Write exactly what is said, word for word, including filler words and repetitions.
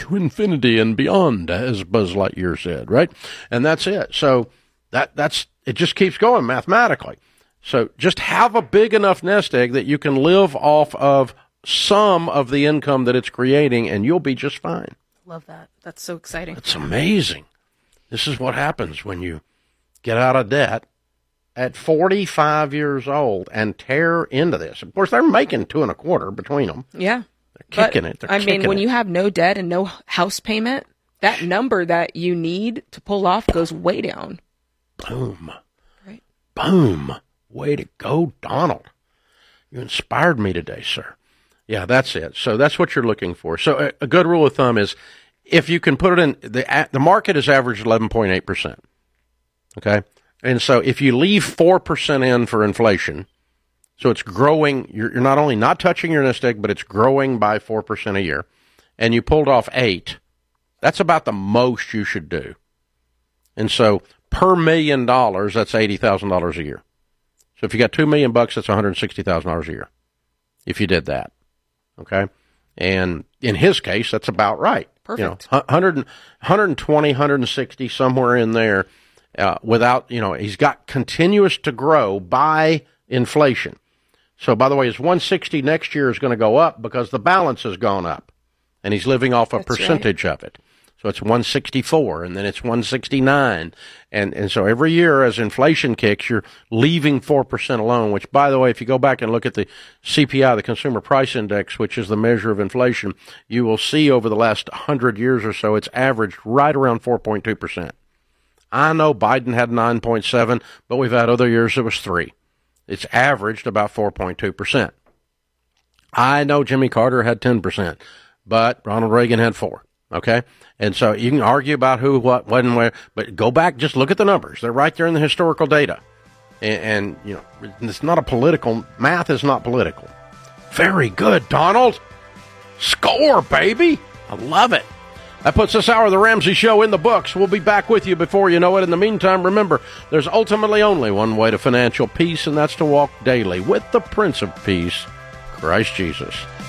to infinity and beyond, as Buzz Lightyear said, right? And that's it. So that that's it just keeps going mathematically. So just have a big enough nest egg that you can live off of some of the income that it's creating, and you'll be just fine. Love that. That's so exciting. It's amazing. This is what happens when you get out of debt at forty-five years old and tear into this. Of course, they're making two and a quarter between them. Yeah. They're kicking but, it. They're I mean, when it. you have no debt and no house payment, that number that you need to pull off goes way down. Boom. Right. Boom. Way to go, Donald. You inspired me today, sir. Yeah, that's it. So that's what you're looking for. So a, a good rule of thumb is if you can put it in, the the market has averaged eleven point eight percent. Okay? And so if you leave four percent in for inflation, so it's growing, you're, you're not only not touching your nest egg, but it's growing by four percent a year, and you pulled off eight, that's about the most you should do. And so per million dollars, that's eighty thousand dollars a year. So if you got two million bucks, that's one hundred sixty thousand dollars a year. If you did that, okay, and in his case, that's about right. Perfect. You know, one hundred, one hundred twenty, one hundred sixty, somewhere in there, uh, without you know, he's got continuous to grow by inflation. So by the way, his one hundred sixty next year is going to go up because the balance has gone up, and he's living off a That's percentage right. of it. So it's one hundred sixty-four, and then it's one hundred sixty-nine. And and so every year as inflation kicks, you're leaving four percent alone, which, by the way, if you go back and look at the C P I, the Consumer Price Index, which is the measure of inflation, you will see over the last one hundred years or so, it's averaged right around four point two percent. I know Biden had nine point seven, but we've had other years it was three. It's averaged about four point two percent. I know Jimmy Carter had ten percent, but Ronald Reagan had four. Okay? And so you can argue about who, what, when, and where, but go back, just look at the numbers. They're right there in the historical data. And, and you know, it's not a political, math is not political. Very good, Donald. Score, baby. I love it. That puts this hour of the Ramsey Show in the books. We'll be back with you before you know it. In the meantime, remember, there's ultimately only one way to financial peace, and that's to walk daily with the Prince of Peace, Christ Jesus.